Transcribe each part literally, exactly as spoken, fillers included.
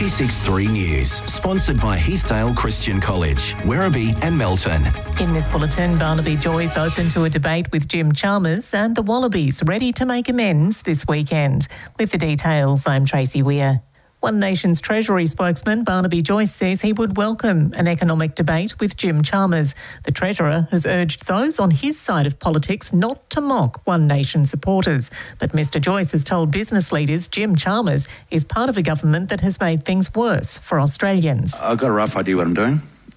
ninety-six point three News, sponsored by Heathdale Christian College, Werribee and Melton. In this bulletin, Barnaby Joyce open to a debate with Jim Chalmers and the Wallabies ready to make amends this weekend. With the details, I'm Tracy Weir. One Nation's Treasury spokesman Barnaby Joyce says he would welcome an economic debate with Jim Chalmers. The Treasurer has urged those on his side of politics not to mock One Nation supporters. But Mister Joyce has told business leaders Jim Chalmers is part of a government that has made things worse for Australians. I've got a rough idea what I'm doing,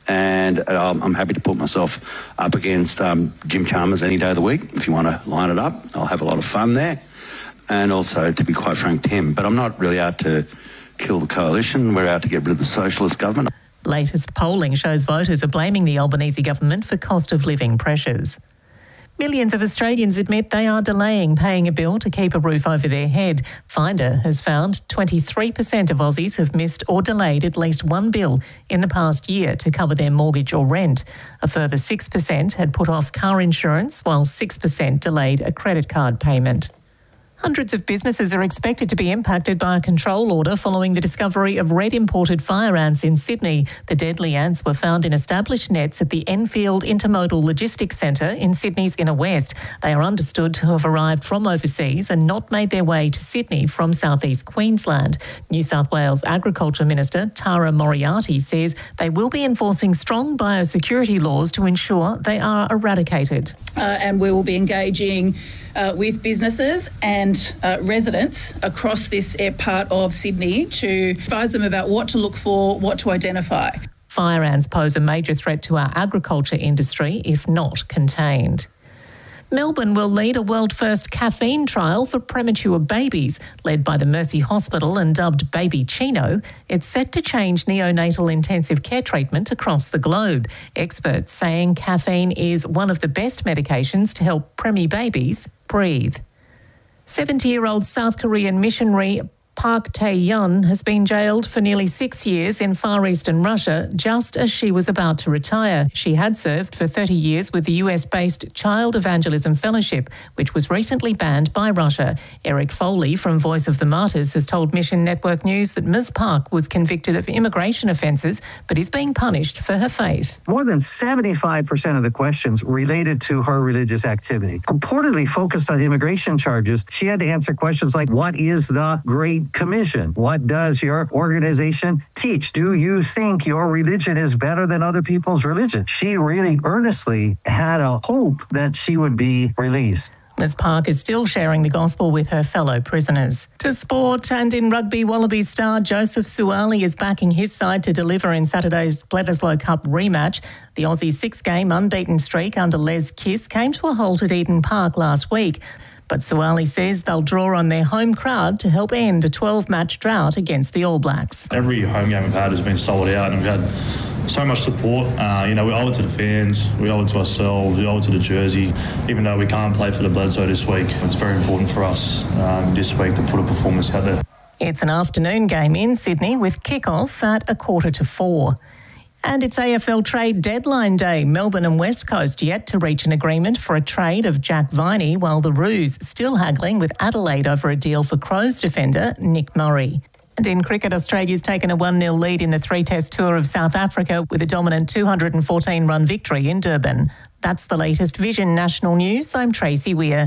and um, I'm happy to put myself up against um, Jim Chalmers any day of the week. If you want to line it up, I'll have a lot of fun there. And also, to be quite frank, Tim. But I'm not really out to kill the coalition. We're out to get rid of the socialist government. Latest polling shows voters are blaming the Albanese government for cost of living pressures. Millions of Australians admit they are delaying paying a bill to keep a roof over their head. Finder has found twenty-three percent of Aussies have missed or delayed at least one bill in the past year to cover their mortgage or rent. A further six percent had put off car insurance, while six percent delayed a credit card payment. Hundreds of businesses are expected to be impacted by a control order following the discovery of red imported fire ants in Sydney. The deadly ants were found in established nets at the Enfield Intermodal Logistics Centre in Sydney's inner west. They are understood to have arrived from overseas and not made their way to Sydney from southeast Queensland. New South Wales Agriculture Minister Tara Moriarty says they will be enforcing strong biosecurity laws to ensure they are eradicated. Uh, and we will be engaging Uh, with businesses and uh, residents across this part of Sydney to advise them about what to look for, what to identify. Fire ants pose a major threat to our agriculture industry if not contained. Melbourne will lead a world-first caffeine trial for premature babies. Led by the Mercy Hospital and dubbed Baby Chino, it's set to change neonatal intensive care treatment across the globe. Experts saying caffeine is one of the best medications to help preemie babies breathe. seventy-year-old South Korean missionary Park Tae-yeon has been jailed for nearly six years in Far Eastern Russia just as she was about to retire. She had served for thirty years with the U S-based Child Evangelism Fellowship, which was recently banned by Russia. Eric Foley from Voice of the Martyrs has told Mission Network News that Miz Park was convicted of immigration offences but is being punished for her faith. More than seventy-five percent of the questions related to her religious activity. Purportedly focused on immigration charges, she had to answer questions like, what is the Great Commission? What does your organization teach? Do you think your religion is better than other people's religion? She really earnestly had a hope that she would be released. Miz Park is still sharing the gospel with her fellow prisoners. To sport, and in rugby, Wallabies star Joseph Suaalii is backing his side to deliver in Saturday's Bledisloe Cup rematch. The Aussie's six-game unbeaten streak under Les Kiss came to a halt at Eden Park last week. But Suaalii says they'll draw on their home crowd to help end a twelve-match drought against the All Blacks. Every home game we've had has been sold out, and we've had so much support. Uh, you know, we owe it to the fans, we owe it to ourselves, we owe it to the jersey. Even though we can't play for the Bledisloe this week, it's very important for us um, this week to put a performance out there. It's an afternoon game in Sydney with kick-off at a quarter to four. And it's A F L trade deadline day. Melbourne and West Coast yet to reach an agreement for a trade of Jack Viney, while the Roos still haggling with Adelaide over a deal for Crows defender Nick Murray. And in cricket, Australia's taken a one nil lead in the three-test tour of South Africa with a dominant two hundred fourteen run victory in Durban. That's the latest Vision National News. I'm Tracy Weir.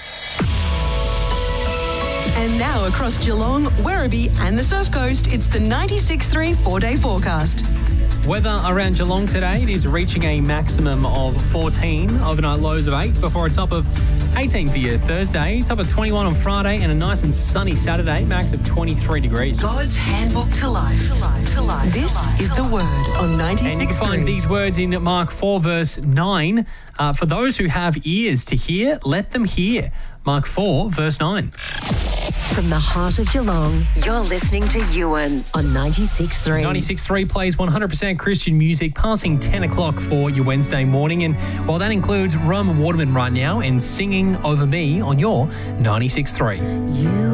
And now across Geelong, Werribee and the Surf Coast, it's the ninety-six point three four-day forecast. Weather around Geelong today, it is reaching a maximum of fourteen, overnight lows of eight, before a top of eighteen for your Thursday, top of twenty-one on Friday, and a nice and sunny Saturday, max of twenty-three degrees. God's handbook to life. To life. To life. This to life. is the word on ninety-six point three. And you can find these words in Mark four, verse nine. Uh, for those who have ears to hear, let them hear. Mark four, verse nine. From the heart of Geelong, you're listening to Ewan on ninety-six point three. ninety-six point three plays one hundred percent Christian music, passing ten o'clock for your Wednesday morning. And while that includes Roma Waterman right now and Singing Over Me on your ninety-six point three. You